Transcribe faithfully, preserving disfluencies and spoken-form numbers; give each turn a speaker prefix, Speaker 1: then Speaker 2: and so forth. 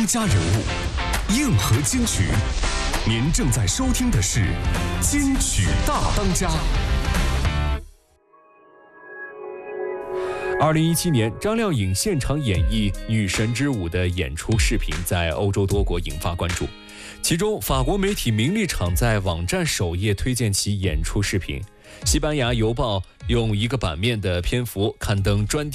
Speaker 1: 当家人物，硬核金曲。您正在收听的是金曲大当家。
Speaker 2: 二零一七年，张靓颖现场演绎《女神之舞》的演出视频在欧洲多国引发关注，其中法国媒体《名利场》在网站首页推荐其演出视频，西班牙邮报用一个版面的篇幅刊登专题